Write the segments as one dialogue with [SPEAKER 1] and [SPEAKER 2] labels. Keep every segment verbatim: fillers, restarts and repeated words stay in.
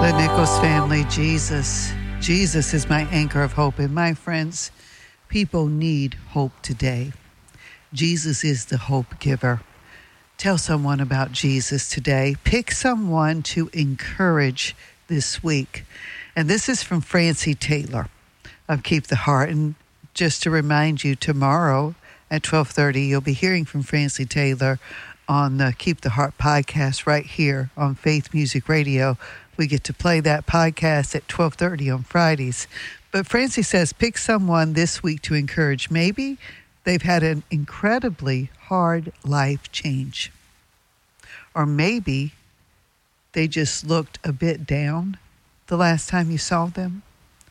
[SPEAKER 1] The Nichols family, Jesus. Jesus is my anchor of hope. And my friends, people need hope today. Jesus is the hope giver. Tell someone about Jesus today. Pick someone to encourage this week. And this is from Francie Taylor of Keep the Heart. And just to remind you, tomorrow at twelve thirty, you'll be hearing from Francie Taylor on the Keep the Heart podcast right here on Faith Music Radio. We get to play that podcast at twelve thirty on Fridays. But Francie says, pick someone this week to encourage. Maybe they've had an incredibly hard life change. Or maybe they just looked a bit down the last time you saw them.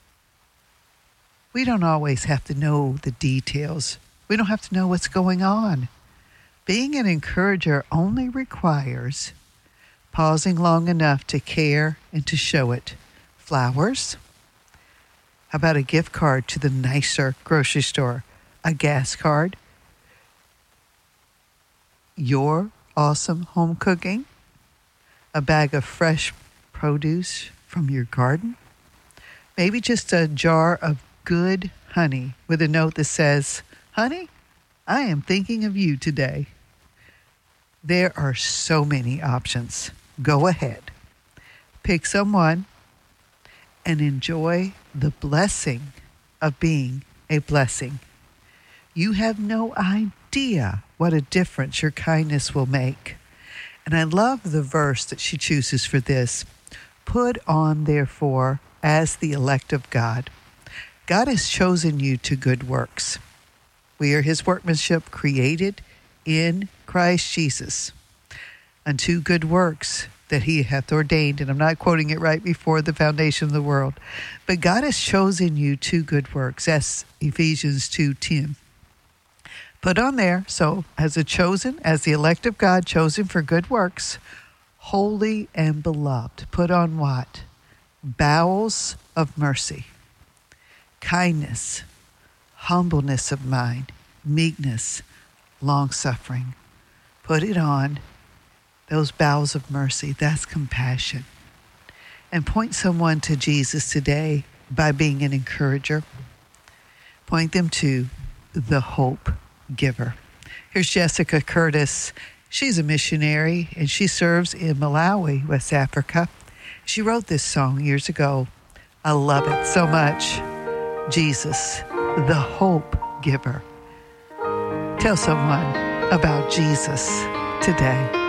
[SPEAKER 1] We don't always have to know the details. We don't have to know what's going on. Being an encourager only requires pausing long enough to care and to show it. Flowers? How about a gift card to the nicer grocery store? A gas card? Your awesome home cooking? A bag of fresh produce from your garden? Maybe just a jar of good honey with a note that says, "Honey, I am thinking of you today." There are so many options. Go ahead. Pick someone and enjoy the blessing of being a blessing. You have no idea what a difference your kindness will make. And I love the verse that she chooses for this. Put on, therefore, as the elect of God. God has chosen you to good works. We are his workmanship, created in Christ Jesus unto good works that he hath ordained. And I'm not quoting it right, before the foundation of the world. But God has chosen you to good works. That's Ephesians two ten. Put on there, so as a chosen, as the elect of God, chosen for good works, holy and beloved. Put on what? Bowels of mercy, kindness, humbleness of mind, meekness, long-suffering. Put it on, those bowels of mercy. That's compassion. And point someone to Jesus today by being an encourager. Point them to the hope giver. Here's Jessica Curtis. She's a missionary and she serves in Malawi, West Africa. She wrote this song years ago. I love it so much. Jesus, the hope giver. Tell someone about Jesus today.